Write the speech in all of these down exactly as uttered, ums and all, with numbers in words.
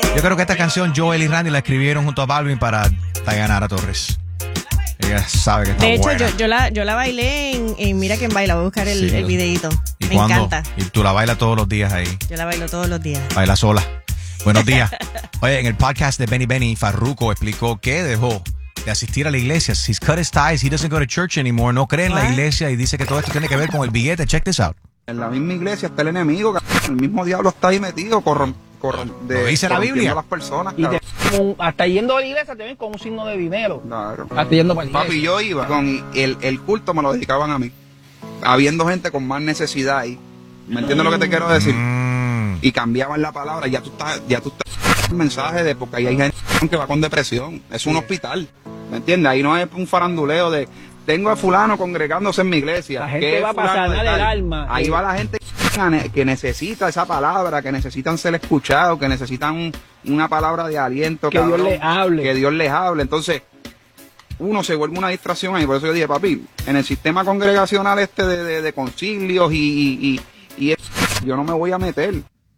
Yo creo que esta canción Joel y Randy la escribieron junto a Balvin para Dayanara Torres. Ella sabe que está de hecho, buena. yo, yo, la, yo la bailé en, en Mira Quién Baila. Voy a buscar el, Sí. el videíto. ¿Y Me cuándo? encanta. Y tú la bailas todos los días ahí. Yo la bailo todos los días. Baila sola. Buenos días. Oye, en el podcast de Benny Benny, Farruko explicó que dejó de asistir a la iglesia. He's cut his ties. He doesn't go to church anymore. No cree en la What? iglesia y dice que todo esto tiene que ver con el billete. Check this out. En la misma iglesia está el enemigo, cabrón. El mismo diablo está ahí metido, corrom, corrom, de, Lo dice la corrompiendo Biblia. a las personas, Y cabrón. te- como- hasta yendo a la iglesia te ven con un signo de dinero. Claro. Hasta yendo para la iglesia. Papi, yo iba con el, el culto me lo dedicaban a mí. Habiendo gente con más necesidad ahí. ¿Me entiendes lo que te quiero decir? Mm. Y cambiaban la palabra, ya tú estás, ya tú estás un mensaje de porque ahí hay gente que va con depresión. Es un hospital. ¿Me entiendes? Ahí no es un faranduleo de tengo a fulano congregándose en mi iglesia. La gente ¿Qué es va para fulano de sanar el tal? alma. Ahí Eh. va la gente que necesita esa palabra, que necesitan ser escuchados, que necesitan un- una palabra de aliento. Que cabrón, Dios les hable. Que Dios les hable. Entonces, uno se vuelve una distracción ahí. Por eso yo dije, papi, en el sistema congregacional este de, de, de concilios y, y, y, y yo no me voy a meter.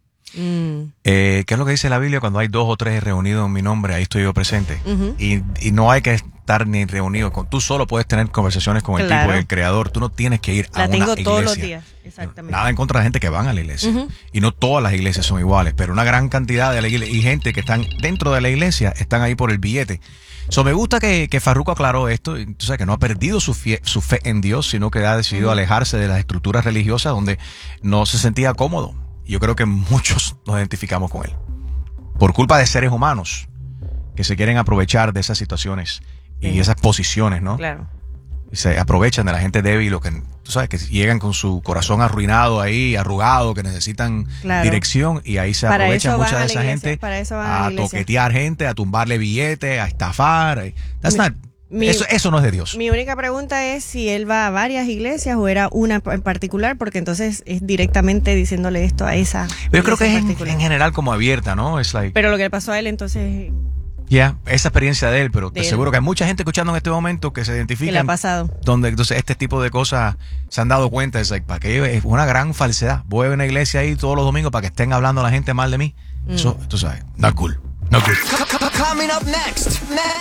Mm. Eh, ¿Qué es lo que dice la Biblia? Cuando hay dos o tres reunidos en mi nombre, ahí estoy yo presente. Ujú. y, y no hay que estar ni reunido. Con, tú solo puedes tener conversaciones con el Claro. tipo y el creador. Tú no tienes que ir a La una tengo iglesia. todos los días. Exactamente. Nada en contra de la gente que van a la iglesia. Ujú. Y no todas las iglesias son iguales, pero una gran cantidad de la iglesia y gente que están dentro de la iglesia están ahí por el billete. So, me gusta que, que Farruko aclaró esto, y tú sabes que no ha perdido su, fie- su fe en Dios, sino que ha decidido alejarse de las estructuras religiosas donde no se sentía cómodo. Y yo creo que muchos nos identificamos con él. Por culpa de seres humanos que se quieren aprovechar de esas situaciones y Sí. esas posiciones, ¿no? Claro. Y se aprovechan de la gente débil o que, tú sabes, que llegan con su corazón arruinado ahí, arrugado, que necesitan Claro. dirección y ahí se Para aprovechan eso van mucha a de la esa iglesia, gente para eso van a la a iglesia. toquetear gente, a tumbarle billetes, a estafar. That's Mi- not- mi- eso, eso no es de Dios. Mi única pregunta es si él va a varias iglesias o era una en particular, porque entonces es directamente diciéndole esto a esa. Pero yo creo que es iglesia en, particular. en general como abierta, ¿no? Es like, Pero lo que le pasó a él entonces, yeah, esa experiencia de él, pero De te él. aseguro que hay mucha gente escuchando en este momento que se ¿qué le ha identifican. pasado? Donde entonces este tipo de cosas se han dado cuenta, es like, ¿para qué? Es una gran falsedad. Voy a una iglesia ahí todos los domingos para que estén hablando a la gente mal de mí. Eso, tú sabes, not cool. Not cool. Coming up next.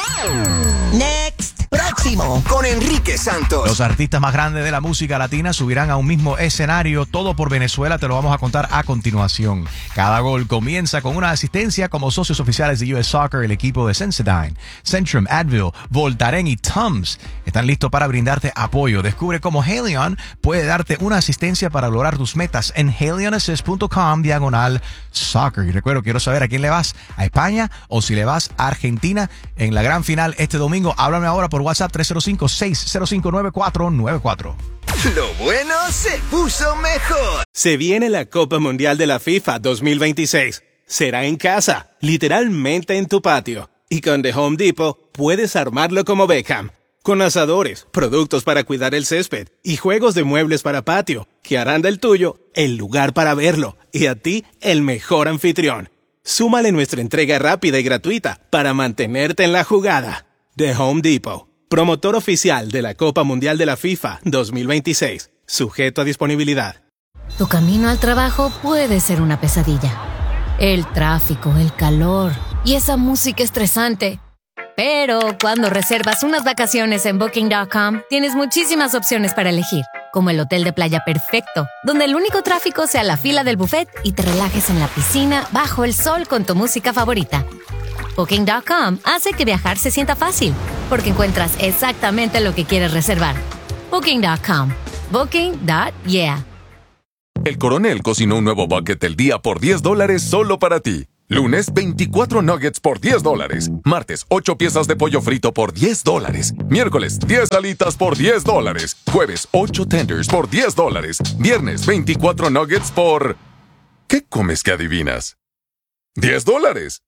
Next. Próximo. Con Enrique Santos. Los artistas más grandes de la música latina subirán a un mismo escenario, todo por Venezuela, te lo vamos a contar a continuación. Cada gol comienza con una asistencia. Como socios oficiales de U S Soccer, el equipo de Sensodyne, Centrum, Advil, Voltaren y Tums están listos para brindarte apoyo. Descubre cómo Haleon puede darte una asistencia para lograr tus metas en haleonassist.com diagonal soccer. Y recuerdo, quiero saber a quién le vas, a España o si le vas a Argentina en la gran final este domingo. Háblame ahora por WhatsApp tres cero cinco, seis cero cinco, nueve cuatro nueve cuatro. Lo bueno se puso mejor. Se viene la Copa Mundial de la FIFA dos mil veintiséis. Será en casa, literalmente en tu patio. Y con The Home Depot puedes armarlo como Beckham. Con asadores, productos para cuidar el césped y juegos de muebles para patio que harán del tuyo el lugar para verlo y a ti el mejor anfitrión. Súmale nuestra entrega rápida y gratuita para mantenerte en la jugada. The Home Depot, promotor oficial de la Copa Mundial de la FIFA dos mil veintiséis. Sujeto a disponibilidad. Tu camino al trabajo puede ser una pesadilla. El tráfico, el calor y esa música estresante. Pero cuando reservas unas vacaciones en Booking punto com, tienes muchísimas opciones para elegir, como el hotel de playa perfecto, donde el único tráfico sea la fila del buffet y te relajes en la piscina bajo el sol con tu música favorita. Booking punto com hace que viajar se sienta fácil, porque encuentras exactamente lo que quieres reservar. Booking punto com. Booking punto yeah. El Coronel cocinó un nuevo bucket del día por diez dólares solo para ti. Lunes, veinticuatro nuggets por diez dólares. Martes, ocho piezas de pollo frito por diez dólares. Miércoles, diez alitas por diez dólares. Jueves, ocho tenders por diez dólares. Viernes, veinticuatro nuggets por... ¿Qué comes que adivinas? diez dólares.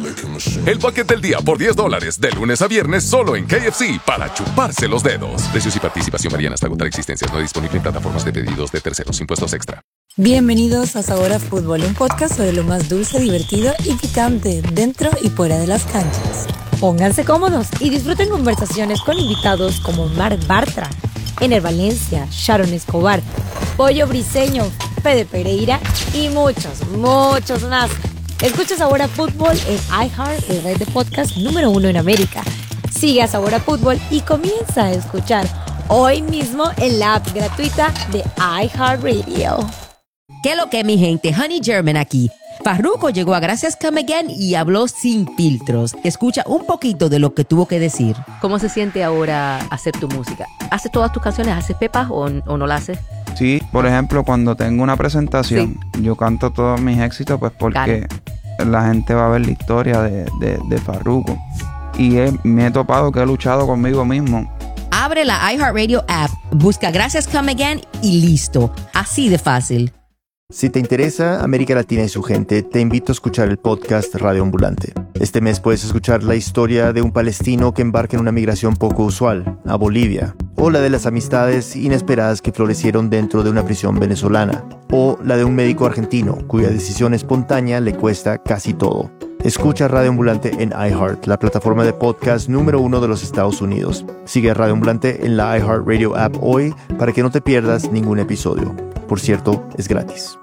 El bucket del día por diez dólares. De lunes a viernes solo en K F C para chuparse los dedos. Precios y participación varían hasta agotar existencias. No disponible en plataformas de pedidos de terceros. Impuestos extra. Bienvenidos a Sabor a Fútbol, un podcast sobre lo más dulce, divertido y picante dentro y fuera de las canchas. Pónganse cómodos y disfruten conversaciones con invitados como Marc Bartra, Ener Valencia, Sharon Escobar, Pollo Briseño, Fede Pereira y muchos, muchos más. Escucha Sabor a Fútbol en iHeart, la red de podcast número uno en América. Sigue a Sabor a Fútbol y comienza a escuchar hoy mismo en la app gratuita de iHeartRadio. ¿Qué lo que, mi gente? Honey German aquí. Farruko llegó a Gracias Come Again y habló sin filtros. Escucha un poquito de lo que tuvo que decir. ¿Cómo se siente ahora hacer tu música? ¿Haces todas tus canciones? ¿Haces pepas o, o no las haces? Sí, por ejemplo, cuando tengo una presentación, sí. yo canto todos mis éxitos, pues porque claro. la gente va a ver la historia de, de, de Farruko. Y he, me he topado que he luchado conmigo mismo. Abre la iHeartRadio app, busca Gracias Come Again y listo. Así de fácil. Si te interesa América Latina y su gente, te invito a escuchar el podcast Radio Ambulante. Este mes puedes escuchar la historia de un palestino que embarca en una migración poco usual, a Bolivia, o la de las amistades inesperadas que florecieron dentro de una prisión venezolana, o la de un médico argentino cuya decisión espontánea le cuesta casi todo. Escucha Radio Ambulante en iHeart, la plataforma de podcast número uno de los Estados Unidos. Sigue a Radio Ambulante en la iHeartRadio app hoy para que no te pierdas ningún episodio. Por cierto, es gratis.